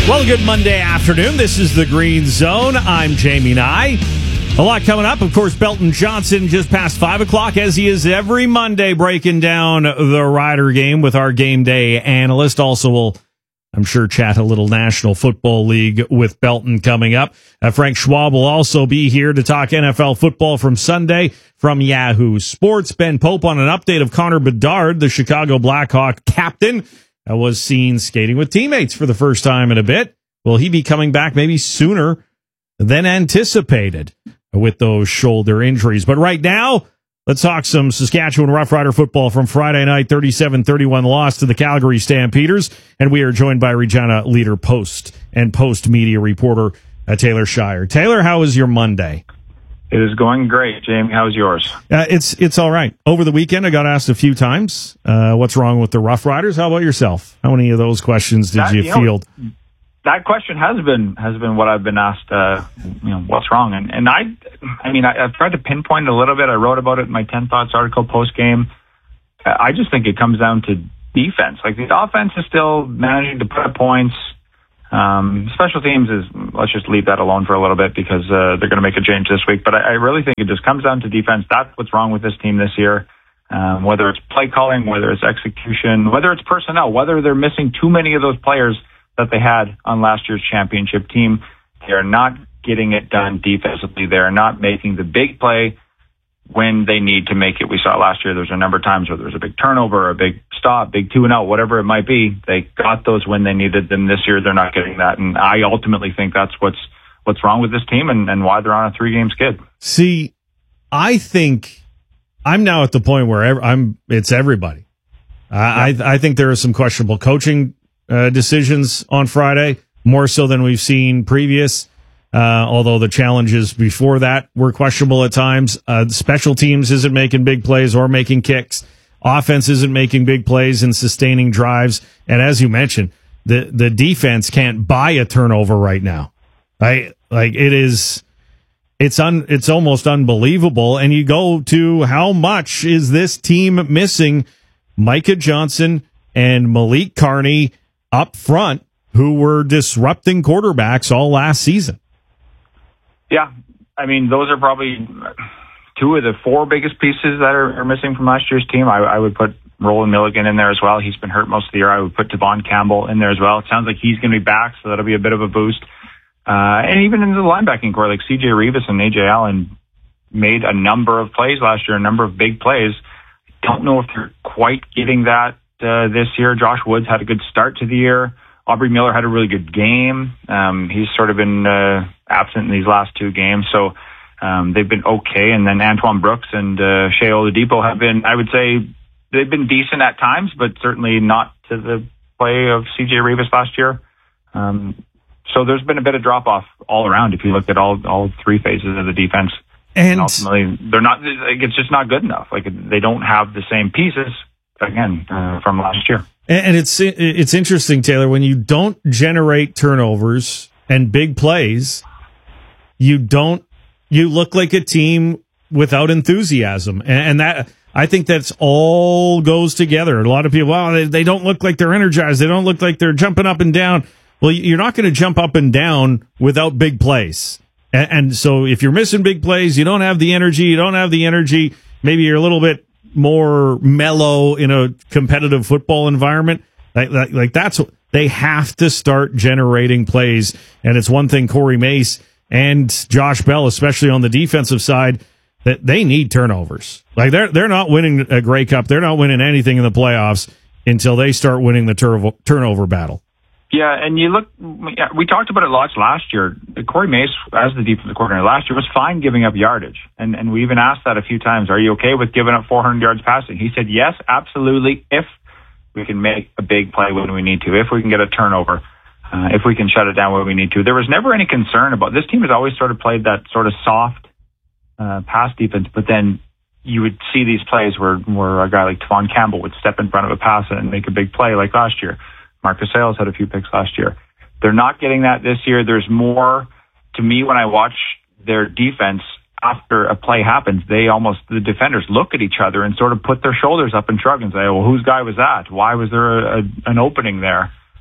Well, good Monday afternoon. This is the Green Zone. I'm Jamie Nye. A lot coming up. Of course, Belton Johnson just past 5 o'clock, as he is every Monday, breaking down the Rider game with our game day analyst. Also, we'll, I'm sure, chat a little National Football League with Belton coming up. Frank Schwab will also be here to talk NFL football from Sunday from Yahoo Sports. Ben Pope on an update of Connor Bedard, the Chicago Blackhawk captain, was seen skating with teammates for the first time in a bit. Will he be coming back maybe sooner than anticipated with those shoulder injuries? But right now, let's talk some Saskatchewan Roughrider football from Friday night, 37-31 loss to the Calgary Stampeders. And we are joined by Regina Leader Post and Post media reporter Taylor Shire. Taylor, how was your Monday? It is going great, Jamie. How's yours? It's all right. Over the weekend, I got asked a few times, what's wrong with the Rough Riders? How about yourself? How many of those questions did you field? That question has been what I've been asked. What's wrong? And I've tried to pinpoint it a little bit. I wrote about it in my 10 Thoughts article post game. I just think it comes down to defense. Like, the offense is still managing to put up points. Special teams let's just leave that alone for a little bit because they're going to make a change this week. But I really think it just comes down to defense. That's what's wrong with this team this year. Whether it's play calling, whether it's execution, whether it's personnel, whether they're missing too many of those players that they had on last year's championship team. They are not getting it done defensively. They are not making the big play when they need to make it. We saw last year there's a number of times where there was a big turnover, a big stop, big 2-and-out, whatever it might be. They got those when they needed them. This year they're not getting that. And I ultimately think that's what's wrong with this team and why they're on a 3-game skid. See, I think I'm now at the point where it's everybody. I think there are some questionable coaching decisions on Friday, more so than we've seen previous. Although the challenges before that were questionable at times. Special teams isn't making big plays or making kicks. Offense isn't making big plays and sustaining drives. And as you mentioned, the defense can't buy a turnover right now. Right? Like, it's almost unbelievable. And you go to how much is this team missing Micah Johnson and Malik Carney up front, who were disrupting quarterbacks all last season. Yeah, I mean, those are probably two of the four biggest pieces that are missing from last year's team. I would put Roland Milligan in there as well. He's been hurt most of the year. I would put Devon Campbell in there as well. It sounds like he's going to be back, so that'll be a bit of a boost. And even in the linebacking core, like C.J. Rivas and A.J. Allen made a number of plays last year, a number of big plays. Don't know if they're quite getting that this year. Josh Woods had a good start to the year. Aubrey Miller had a really good game. He's sort of been absent in these last two games, so they've been okay. And then Antoine Brooks and Shea Oladipo have been, I would say, they've been decent at times, but certainly not to the play of C.J. Rivas last year. So there's been a bit of drop-off all around if you look at all three phases of the defense. And ultimately, they're not. It's just not good enough. Like, they don't have the same pieces again from last year. And it's interesting, Taylor, when you don't generate turnovers and big plays, you look like a team without enthusiasm. And that, I think that's all goes together. A lot of people, they don't look like they're energized. They don't look like they're jumping up and down. Well, you're not going to jump up and down without big plays. And so if you're missing big plays, you don't have the energy, maybe you're a little bit more mellow in a competitive football environment. Like that's what they have to start generating plays. And it's one thing Corey Mace and Josh Bell, especially on the defensive side, that they need turnovers. Like, they're not winning a Grey Cup. They're not winning anything in the playoffs until they start winning the turnover battle. Yeah, and you look, we talked about it lots last year. Corey Mace, as the defensive coordinator last year, was fine giving up yardage. And we even asked that a few times. Are you okay with giving up 400 yards passing? He said, yes, absolutely, if we can make a big play when we need to, if we can get a turnover, if we can shut it down when we need to. There was never any concern about this team has always sort of played that sort of soft pass defense, but then you would see these plays where a guy like Tavon Campbell would step in front of a pass and make a big play like last year. Marcus Sayles had a few picks last year. They're not getting that this year. There's more, to me, when I watch their defense after a play happens, the defenders look at each other and sort of put their shoulders up and shrug and say, well, whose guy was that? Why was there an opening there?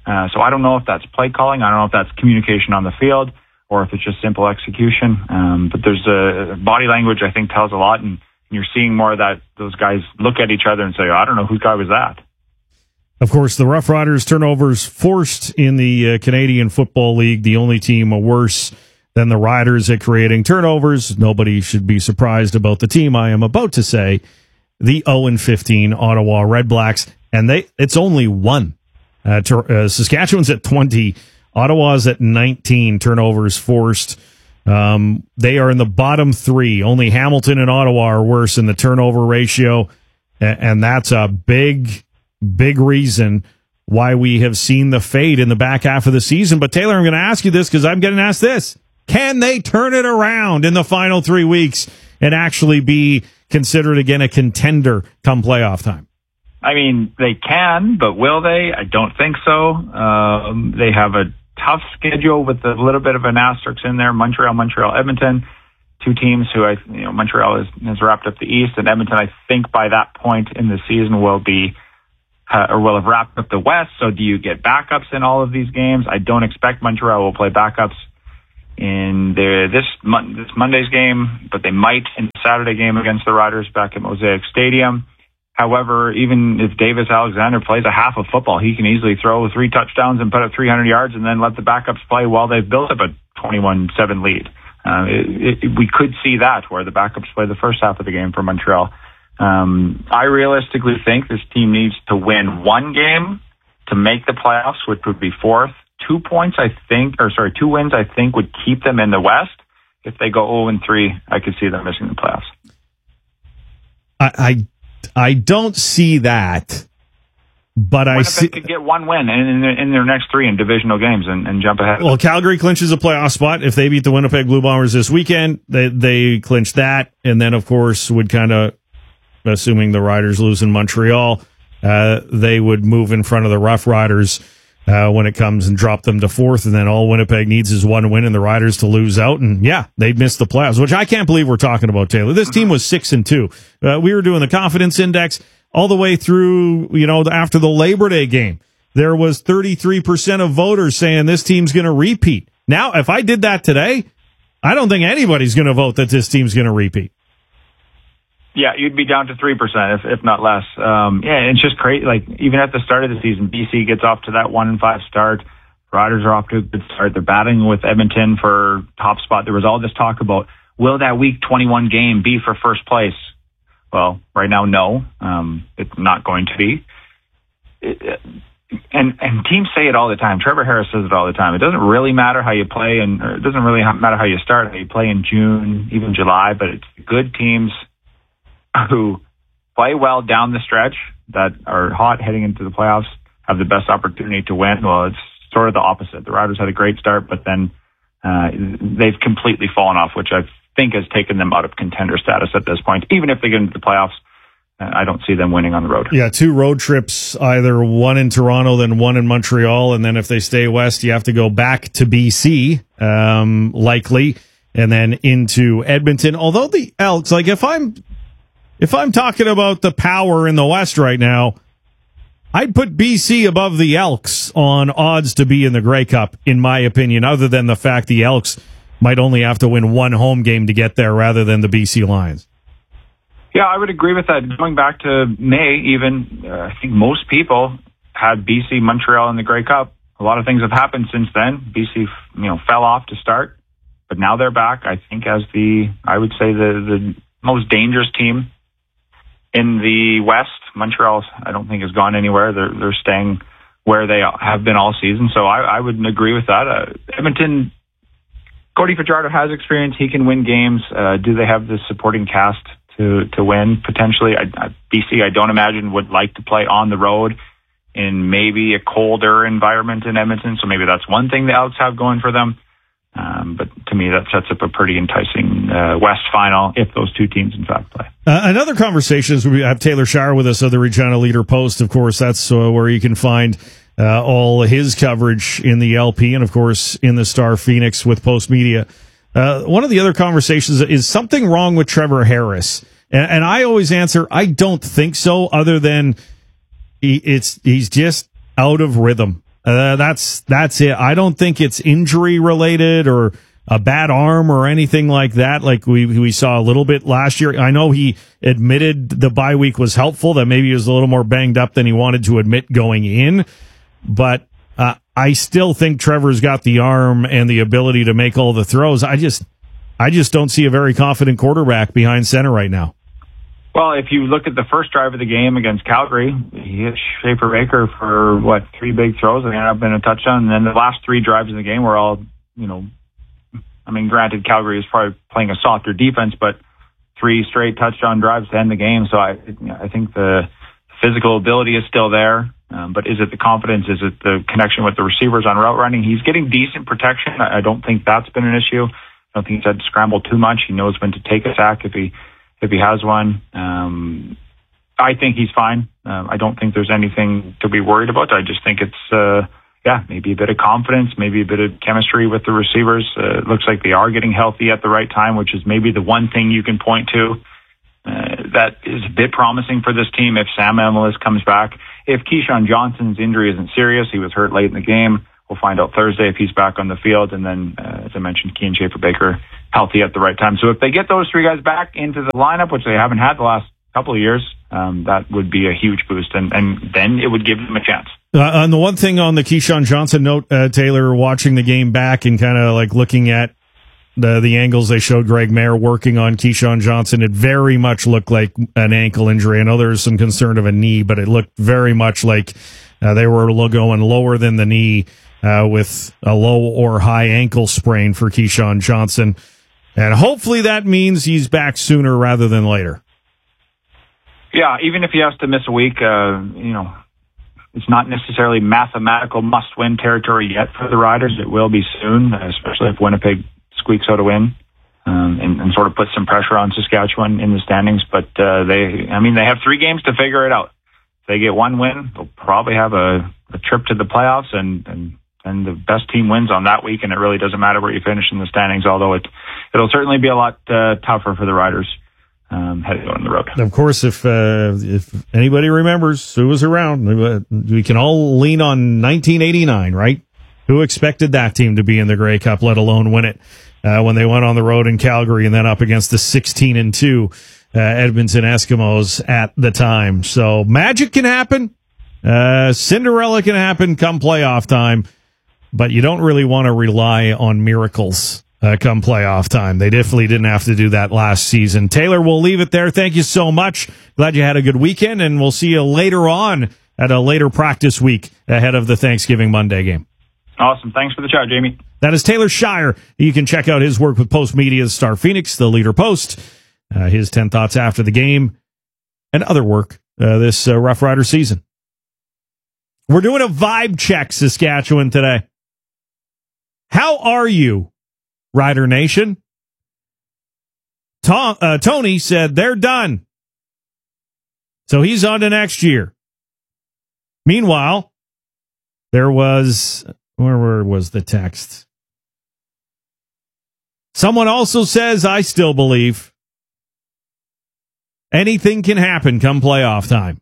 So I don't know if that's play calling. I don't know if that's communication on the field or if it's just simple execution. But there's a body language, I think, tells a lot. And you're seeing more of that. Those guys look at each other and say, I don't know whose guy was that. Of course, the Rough Riders turnovers forced in the Canadian Football League, the only team worse than the Riders at creating turnovers. Nobody should be surprised about the team I am about to say, the 0-15 Ottawa Redblacks, and it's only one. Saskatchewan's at 20, Ottawa's at 19 turnovers forced. They are in the bottom three. Only Hamilton and Ottawa are worse in the turnover ratio, and that's a big reason why we have seen the fade in the back half of the season. But Taylor, I'm going to ask you this because I'm getting asked this. Can they turn it around in the final 3 weeks and actually be considered again a contender come playoff time? I mean, they can, but will they? I don't think so. They have a tough schedule with a little bit of an asterisk in there. Montreal, Edmonton, two teams who Montreal has wrapped up the East, and Edmonton, I think by that point in the season will have wrapped up the West. So do you get backups in all of these games? I don't expect Montreal will play backups in this Monday's game, but they might in the Saturday game against the Riders back at Mosaic Stadium. However, even if Davis Alexander plays a half of football, he can easily throw 3 touchdowns and put up 300 yards and then let the backups play while they've built up a 21-7 lead. We could see that where the backups play the first half of the game for Montreal. I realistically think this team needs to win one game to make the playoffs, which would be fourth. 2 wins, I think, would keep them in the West. If they go 0-3, I could see them missing the playoffs. I don't see that, but I see could get one win in their next 3 in divisional games and jump ahead. Well, Calgary clinches a playoff spot if they beat the Winnipeg Blue Bombers this weekend. They clinch that, and then of course would kind of, assuming the Riders lose in Montreal, they would move in front of the Rough Riders when it comes and drop them to 4th, and then all Winnipeg needs is one win and the Riders to lose out, and they'd miss the playoffs, which I can't believe we're talking about, Taylor. This team was 6-2. We were doing the confidence index all the way through, after the Labor Day game. There was 33% of voters saying this team's going to repeat. Now, if I did that today, I don't think anybody's going to vote that this team's going to repeat. Yeah, you'd be down to 3%, if not less. It's just crazy. Like, even at the start of the season, BC gets off to that 1-5 start. Riders are off to a good start. They're battling with Edmonton for top spot. There was all this talk about, will that Week 21 game be for first place? Well, right now, no. It's not going to be. And teams say it all the time. Trevor Harris says it all the time. It doesn't really matter how you play, and it doesn't really matter how you start. How you play in June, even July, but it's good teams who play well down the stretch that are hot heading into the playoffs have the best opportunity to win. Well, it's sort of the opposite. The Riders had a great start, but then they've completely fallen off, which I think has taken them out of contender status at this point. Even if they get into the playoffs, I don't see them winning on the road. Yeah, 2 road trips, either one in Toronto, then one in Montreal, and then if they stay west, you have to go back to BC, likely, and then into Edmonton. Although the Elks, like if I'm talking about the power in the West right now, I'd put BC above the Elks on odds to be in the Grey Cup, in my opinion, other than the fact the Elks might only have to win one home game to get there rather than the BC Lions. Yeah, I would agree with that. Going back to May, even, I think most people had BC, Montreal in the Grey Cup. A lot of things have happened since then. BC, fell off to start, but now they're back, I think, as the most dangerous team in the West. Montreal, I don't think, has gone anywhere. They're staying where they have been all season. So I would agree with that. Edmonton, Cody Fajardo has experience. He can win games. Do they have the supporting cast to win? Potentially. BC, I don't imagine, would like to play on the road in maybe a colder environment in Edmonton. So maybe that's one thing the Elks have going for them. But to me, that sets up a pretty enticing West final if those two teams, in fact, play. Another conversation is we have Taylor Shire with us of the Regina Leader Post. Of course, that's where you can find all his coverage in the LP and, of course, in the Star Phoenix with Post Media. One of the other conversations is something wrong with Trevor Harris. And I always answer, I don't think so, other than he's just out of rhythm. That's it. I don't think it's injury related or a bad arm or anything like that, like we saw a little bit last year. I know he admitted the bye week was helpful, that maybe he was a little more banged up than he wanted to admit going in, but I still think Trevor's got the arm and the ability to make all the throws. I just don't see a very confident quarterback behind center right now. Well, if you look at the first drive of the game against Calgary, he hit Schaefer Baker for, 3 big throws and ended up in a touchdown. And then the last 3 drives of the game were all, granted, Calgary is probably playing a softer defense, but 3 straight touchdown drives to end the game. So I think the physical ability is still there. But is it the confidence? Is it the connection with the receivers on route running? He's getting decent protection. I don't think that's been an issue. I don't think he's had to scramble too much. He knows when to take a sack if he has one. I think he's fine. I don't think there's anything to be worried about. I just think it's, maybe a bit of confidence, maybe a bit of chemistry with the receivers. It looks like they are getting healthy at the right time, which is maybe the one thing you can point to that is a bit promising for this team if Sam Emilus comes back. If Keyshawn Johnson's injury isn't serious, he was hurt late in the game. We'll find out Thursday if he's back on the field. And then, as I mentioned, Kean Schaefer Baker healthy at the right time. So if they get those 3 guys back into the lineup, which they haven't had the last couple of years, that would be a huge boost. And then it would give them a chance. On the one thing on the Keyshawn Johnson note, Taylor, watching the game back and kind of like looking at the angles they showed Greg Mayer working on Keyshawn Johnson, it very much looked like an ankle injury. I know there was some concern of a knee, but it looked very much like they were going lower than the knee with a low or high ankle sprain for Keyshawn Johnson. And hopefully that means he's back sooner rather than later. Yeah, even if he has to miss a week, it's not necessarily mathematical must-win territory yet for the Riders. It will be soon, especially if Winnipeg squeaks out a win and sort of puts some pressure on Saskatchewan in the standings. But they have 3 games to figure it out. If they get 1 win, they'll probably have a trip to the playoffs, and the best team wins on that week, and it really doesn't matter where you finish in the standings, although it'll certainly be a lot tougher for the Riders heading on the road. Of course, if anybody remembers who was around, we can all lean on 1989, right? Who expected that team to be in the Grey Cup, let alone win it, when they went on the road in Calgary and then up against the 16-2 Edmonton Eskimos at the time. So magic can happen. Cinderella can happen come playoff time, but you don't really want to rely on miracles come playoff time. They definitely didn't have to do that last season. Taylor, we'll leave it there. Thank you so much. Glad you had a good weekend, and we'll see you later on at a later practice week ahead of the Thanksgiving Monday game. Awesome. Thanks for the chat, Jamie. That is Taylor Shire. You can check out his work with Post Media, Star Phoenix, the Leader Post, his 10 thoughts after the game, and other work this Rough Rider season. We're doing a vibe check, Saskatchewan, today. How are you, Rider Nation? Tony said they're done. So he's on to next year. Meanwhile, there was... Where was the text? Someone also says, I still believe anything can happen come playoff time.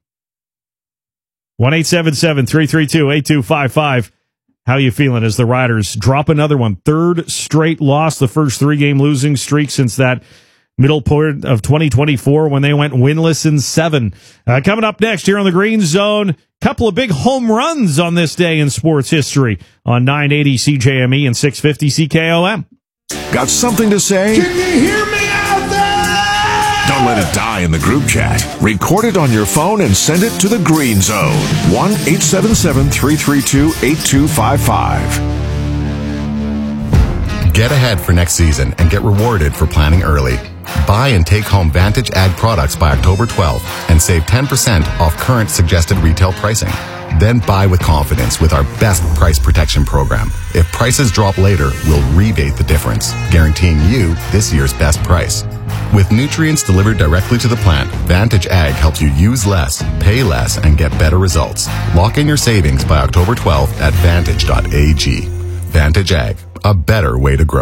1-877-332-8255. How you feeling as the Riders drop another one? 3rd straight loss, the first 3-game losing streak since that middle part of 2024 when they went winless in 7. Coming up next here on the Green Zone, couple of big home runs on this day in sports history on 980 CJME and 650 CKOM. Got something to say? Can you hear me out there? Don't let it die in the group chat. Record it on your phone and send it to the Green Zone. 1-877-332-8255. Get ahead for next season and get rewarded for planning early. Buy and take home Vantage Ag products by October 12th and save 10% off current suggested retail pricing. Then buy with confidence with our best price protection program. If prices drop later, we'll rebate the difference, guaranteeing you this year's best price. With nutrients delivered directly to the plant, Vantage Ag helps you use less, pay less, and get better results. Lock in your savings by October 12th at Vantage.ag. Vantage Ag, a better way to grow.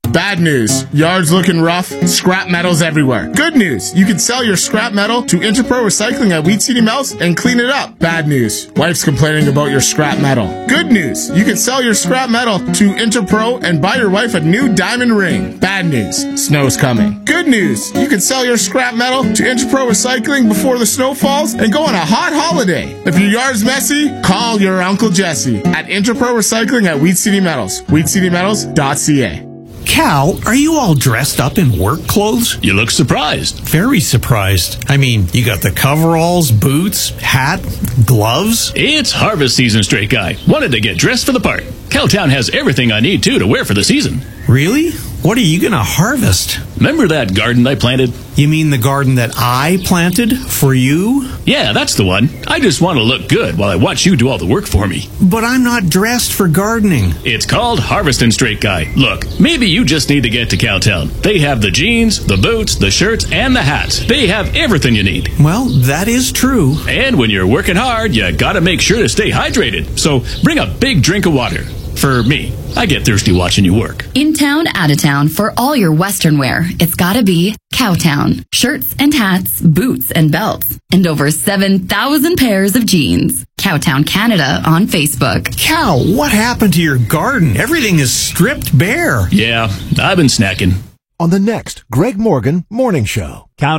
Bad news. Yards looking rough, scrap metal's everywhere. Good news. You can sell your scrap metal to Interpro Recycling at Wheat City Mills and clean it up. Bad news. Wife's complaining about your scrap metal. Good news. You can sell your scrap metal to Interpro and buy your wife a new diamond ring. Bad news. Snow's coming. Good news. You can sell your scrap metal to Interpro Recycling before the snow falls and go on a hot holiday. If your yard's messy, call your Uncle Jesse at Interpro Recycling at Wheat City Metals. WheatCityMetals.ca. Cal, are you all dressed up in work clothes? You look surprised. Very surprised. I mean, you got the coveralls, boots, hat, gloves. It's harvest season, straight guy. Wanted to get dressed for the part. Cowtown has everything I need, too, to wear for the season. Really? What are you going to harvest? Remember that garden I planted? You mean the garden that I planted for you? Yeah, that's the one. I just want to look good while I watch you do all the work for me. But I'm not dressed for gardening. It's called Harvestin' Straight Guy. Look, maybe you just need to get to Cowtown. They have the jeans, the boots, the shirts, and the hats. They have everything you need. Well, that is true. And when you're working hard, you gotta make sure to stay hydrated. So bring a big drink of water. For me, I get thirsty watching you work. In town, out of town, for all your Western wear, it's gotta be Cowtown. Shirts and hats, boots and belts, and over 7,000 pairs of jeans. Cowtown Canada on Facebook. Cal, what happened to your garden? Everything is stripped bare. Yeah, I've been snacking. On the next Greg Morgan Morning Show.